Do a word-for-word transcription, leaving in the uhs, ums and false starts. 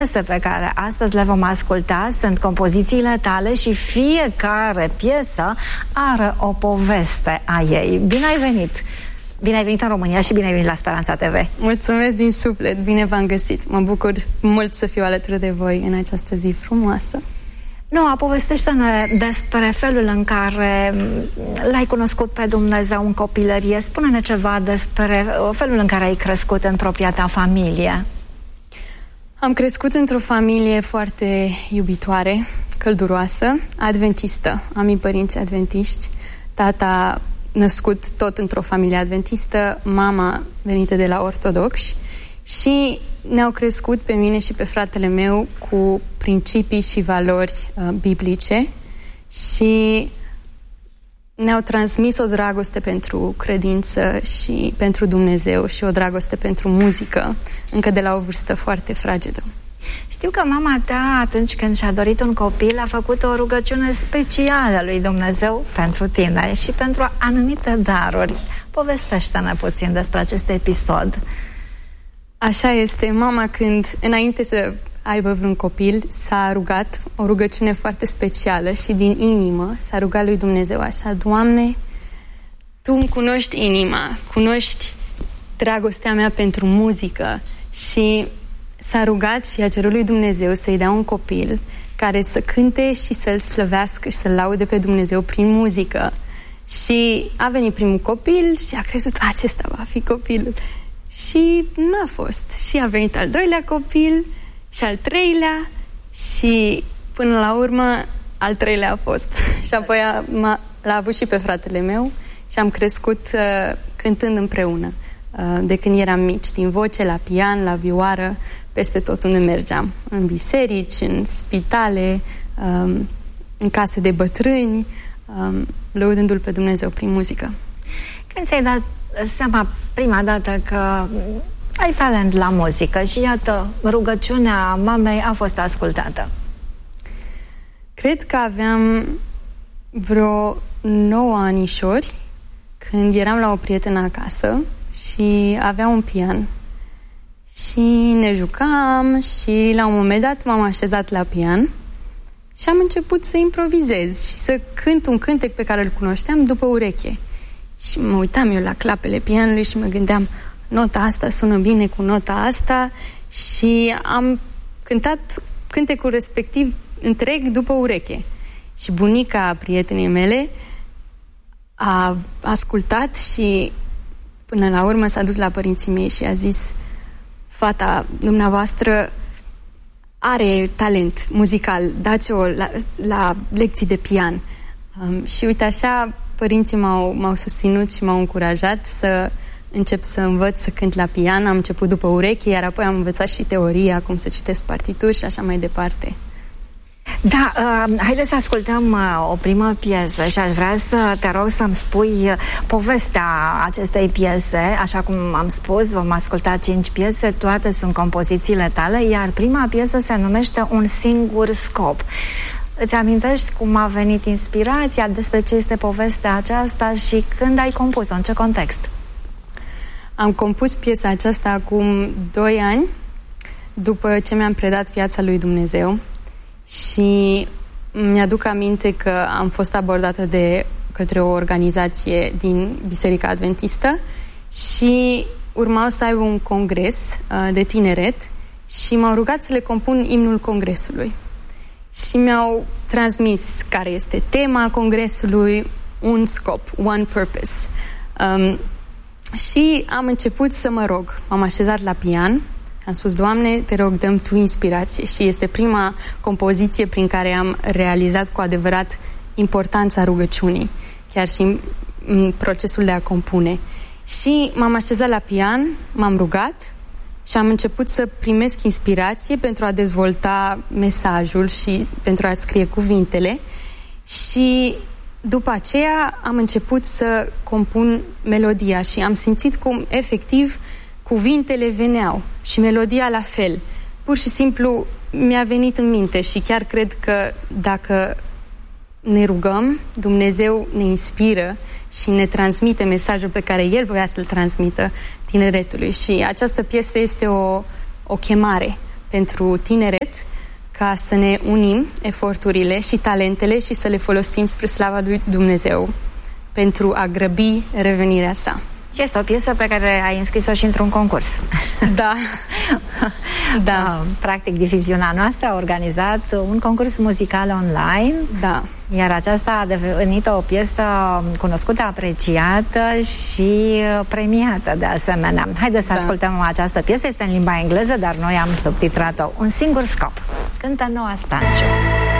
Pe care astăzi le vom asculta sunt compozițiile tale și fiecare piesă are o poveste a ei. Bine ai venit! Bine ai venit în România și bine ai venit la Speranța T V. Mulțumesc din suflet, bine v-am găsit. Mă bucur mult să fiu alături de voi în această zi frumoasă. Noa, povestește-ne despre felul în care l-ai cunoscut pe Dumnezeu în copilărie. Spune-ne ceva despre felul în care ai crescut în propria ta familie. Am crescut într-o familie foarte iubitoare, călduroasă, adventistă. Am mii părinți adventiști, tata născut tot într-o familie adventistă, mama venită de la ortodoxi și ne-au crescut pe mine și pe fratele meu cu principii și valori uh, biblice și ne-au transmis o dragoste pentru credință și pentru Dumnezeu și o dragoste pentru muzică, încă de la o vârstă foarte fragedă. Știu că mama ta, atunci când și-a dorit un copil, a făcut o rugăciune specială lui Dumnezeu pentru tine și pentru anumite daruri. Povestește-ne puțin despre acest episod. Așa este. Mama, când, înainte să aibă vreun copil, s-a rugat o rugăciune foarte specială și din inimă s-a rugat lui Dumnezeu așa: Doamne, Tu îmi cunoști inima, cunoști dragostea mea pentru muzică. Și s-a rugat și a cerut lui Dumnezeu să-i dea un copil care să cânte și să-L slăvească și să-L laude pe Dumnezeu prin muzică. Și a venit primul copil și a crezut că acesta va fi copilul. Și n-a fost. Și a venit al doilea copil și al treilea și până la urmă al treilea a fost. Și apoi a, l-a avut și pe fratele meu și am crescut uh, cântând împreună. Uh, de când eram mici, din voce la pian, la vioară, peste tot unde mergeam. În biserici, în spitale, um, în case de bătrâni, um, lăudându-L pe Dumnezeu prin muzică. Când ți-ai dat seama prima dată că ai talent la muzică și iată, rugăciunea mamei a fost ascultată? Cred că aveam vreo nouă anișori când eram la o prietenă acasă și avea un pian. Și ne jucam și la un moment dat m-am așezat la pian și am început să improvizez și să cânt un cântec pe care îl cunoșteam după ureche. Și mă uitam eu la clapele pianului și mă gândeam: nota asta sună bine cu nota asta, și am cântat cântecul respectiv întreg după ureche. Și bunica prietenei mele a ascultat și până la urmă s-a dus la părinții mei și a zis: fata dumneavoastră are talent muzical, dați-o la, la lecții de pian. Um, și uite așa, părinții m-au, m-au susținut și m-au încurajat să încep să învăț să cânt la pian. Am început după ureche, iar apoi am învățat și teoria, cum să citesc partituri și așa mai departe. Da, uh, haideți să ascultăm uh, o primă piesă și aș vrea să te rog să-mi spui uh, povestea acestei piese. Așa cum am spus, vom asculta cinci piese, toate sunt compozițiile tale, iar prima piesă se numește Un singur scop. Îți amintești cum a venit inspirația, despre ce este povestea aceasta și când ai compus-o, în ce context? Am compus piesa aceasta acum doi ani, după ce mi-am predat viața lui Dumnezeu. Și mi-aduc aminte că am fost abordată de către o organizație din Biserica Adventistă și urmau să aibă un congres uh, de tineret și m-au rugat să le compun imnul congresului. Și mi-au transmis care este tema congresului, un scop, one purpose. Um, și am început să mă rog. M-am așezat la pian. Am spus: Doamne, te rog, dă-mi Tu inspirație. Și este prima compoziție prin care am realizat cu adevărat importanța rugăciunii, chiar și în, în procesul de a compune. Și m-am așezat la pian, m-am rugat și am început să primesc inspirație pentru a dezvolta mesajul și pentru a scrie cuvintele. Și după aceea am început să compun melodia și am simțit cum efectiv cuvintele veneau și melodia la fel. Pur și simplu mi-a venit în minte și chiar cred că dacă ne rugăm, Dumnezeu ne inspiră și ne transmite mesajul pe care El voia să-l transmită tineretului. Și această piesă este o, o chemare pentru tineret, ca să ne unim eforturile și talentele și să le folosim spre slava lui Dumnezeu pentru a grăbi revenirea sa. Și este o piesă pe care ai înscris-o și într-un concurs. Da. Da. Practic, diviziunea noastră a organizat un concurs muzical online. Da. Iar aceasta a devenit o piesă cunoscută, apreciată și premiată de asemenea. Haideți să da. ascultăm această piesă. Este în limba engleză, dar noi am subtitrat-o. Un singur scop. Cântă Noa Stanciu.